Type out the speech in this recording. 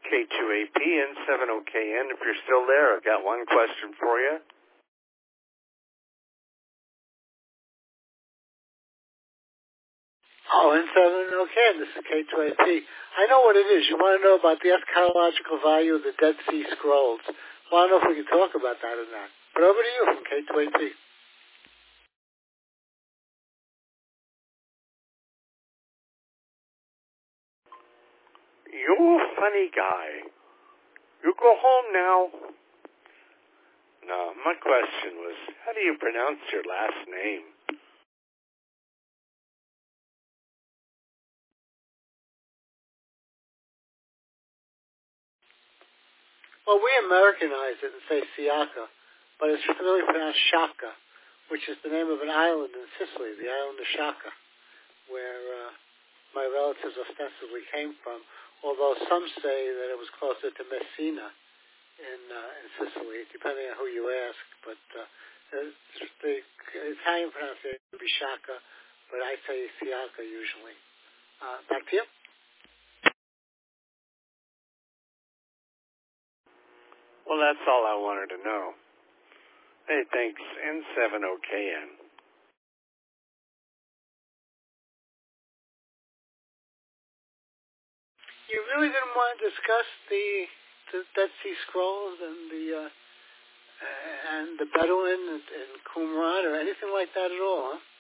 K2AP and 70KN. If you're still there, I've got one question for you. Oh, N7, this is K2AP. I know what it is. You want to know about the eschatological value of the Dead Sea Scrolls. Well, I don't know if we can talk about that or not. But over to you from K2AP. You're a funny guy. You go home now. No, my question was, how do you pronounce your last name? Well, we Americanize it and say Siaka, but it's really pronounced Shaka, which is the name of an island in Sicily, the island of Shaka, where my relatives ostensibly came from, although some say that it was closer to Messina in Sicily, depending on who you ask. But the Italian pronunciation would be Shaka, but I say Siaka usually. Back to you. Well, that's all I wanted to know. Hey, thanks, N70KN. You really didn't want to discuss the Dead Sea Scrolls and the Bedouin and Qumran or anything like that at all, huh?